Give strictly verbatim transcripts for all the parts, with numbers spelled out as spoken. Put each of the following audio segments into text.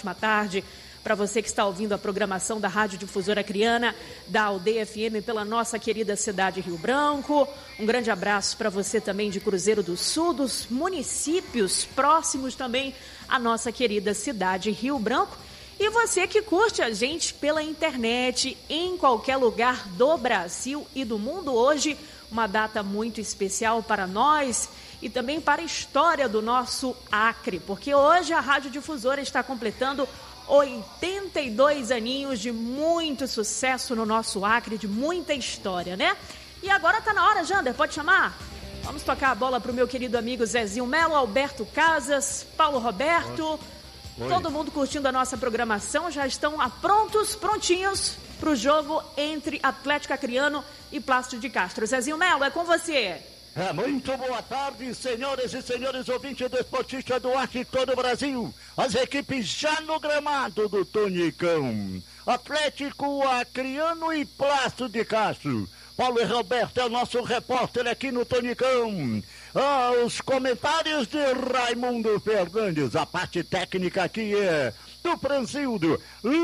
ótima tarde para você que está ouvindo a programação da Rádio Difusora Acreana, da Aldeia F M, pela nossa querida cidade Rio Branco. Um grande abraço para você também de Cruzeiro do Sul, dos municípios próximos também à nossa querida cidade Rio Branco. E você que curte a gente pela internet, em qualquer lugar do Brasil e do mundo. Hoje, uma data muito especial para nós e também para a história do nosso Acre, porque hoje a Rádio Difusora está completando oitenta e dois aninhos de muito sucesso no nosso Acre, de muita história, né? E agora tá na hora, Jander, pode chamar? Vamos tocar a bola pro meu querido amigo Zezinho Melo, Alberto Casas, Paulo Roberto, Oi. Todo mundo curtindo a nossa programação, já estão prontos, prontinhos pro jogo entre Atlético Acreano e Plácido de Castro. Zezinho Melo, é com você. É, muito boa tarde, senhoras e senhores ouvintes do Esportista do Acre, todo o Brasil. As equipes já no gramado do Tonicão. Atlético Acreano e Plácido de Castro. Paulo Roberto é o nosso repórter aqui no Tonicão. Ah, os comentários de Raimundo Fernandes. A parte técnica aqui é do Francildo.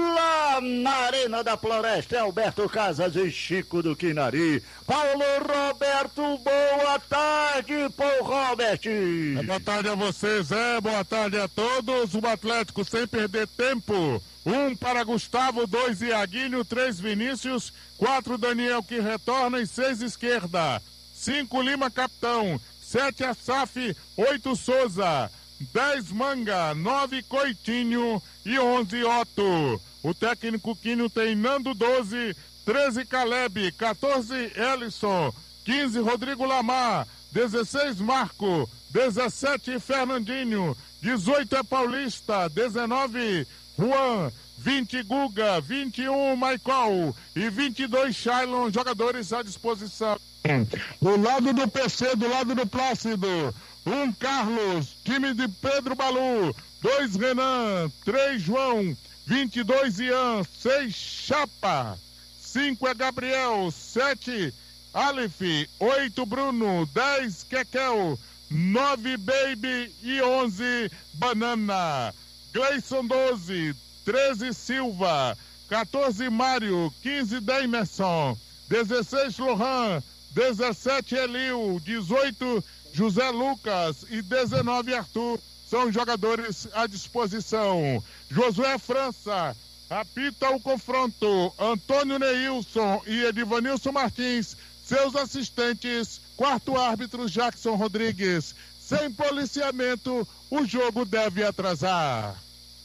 Lá na Arena da Floresta, Alberto Casas e Chico do Quinari. Paulo Roberto, boa tarde, Paulo Robert. Boa tarde a vocês, é, boa tarde a todos. O Atlético sem perder tempo. Um para Gustavo, dois Iaguinho, três Vinícius, quatro Daniel que retorna e seis esquerda. Cinco Lima capitão, sete Asaf, oito Souza, dez Manga, nove Coitinho e onze Otto. O técnico Quinho tem Nando doze, treze Caleb, quatorze Ellison, quinze Rodrigo Lamar, dezesseis Marco, dezessete Fernandinho, dezoito é Paulista, dezenove Juan, vinte Guga, vinte e um Michael e vinte e dois Shailon, jogadores à disposição. Do lado do P C, do lado do Plácido, um Carlos, time de Pedro Balu, dois Renan, três João, vinte e dois Ian, seis Chapa, cinco é Gabriel, sete Aleph, oito Bruno, dez Kekel, nove Baby e onze Banana. Gleison doze, treze Silva, quatorze Mário, quinze Demerson, dezesseis Lohan, dezessete Elil, dezoito José Lucas e dezenove Arthur. São jogadores à disposição. Josué França apita o confronto. Antônio Neilson e Edivanilson Martins, seus assistentes. Quarto árbitro Jackson Rodrigues. Sem policiamento, o jogo deve atrasar.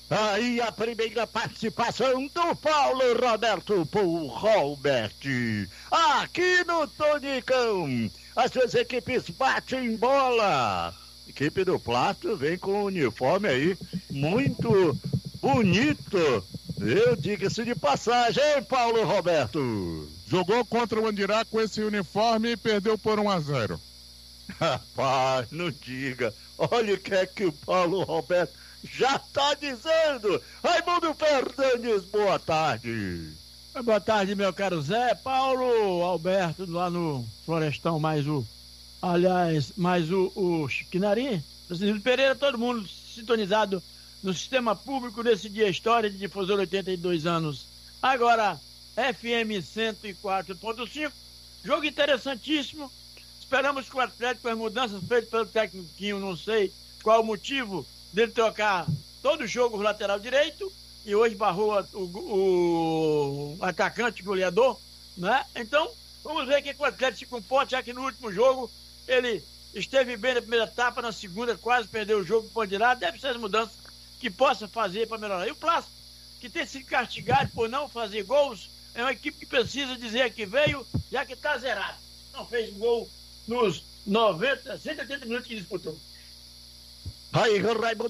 Aí a primeira participação do Paulo Roberto Paul Robert. Aqui no Tonicão, as duas equipes batem bola. A equipe do Plástico vem com um uniforme aí muito bonito. Eu digo-se de passagem, hein, Paulo Roberto? Jogou contra o Andirá com esse uniforme e perdeu por um a zero. Rapaz, não diga. Olha o que é que o Paulo Roberto já está dizendo. Raimundo Fernandes, boa tarde. Boa tarde, meu caro Zé. Paulo, Alberto, lá no Florestão, mais o, aliás, mais o, o Chiquinari, Francisco Pereira, todo mundo sintonizado no sistema público nesse dia história de Difusora, oitenta e dois anos. Agora, F M cento e quatro ponto cinco, jogo interessantíssimo. Esperamos que o Atlético, com as mudanças feitas pelo técnico Quinho, não sei qual o motivo dele trocar todo o jogo lateral direito, e hoje barrou o, o atacante goleador, né? Então, vamos ver que o Atlético se comporta, já que no último jogo ele esteve bem na primeira etapa, na segunda quase perdeu o jogo por de lá. Deve ser as mudanças que possa fazer para melhorar. E o Plácido, que tem sido castigado por não fazer gols, é uma equipe que precisa dizer que veio, já que está zerado. Não fez gol nos noventa, cento e oitenta minutos que disputou. Aí, Raimundo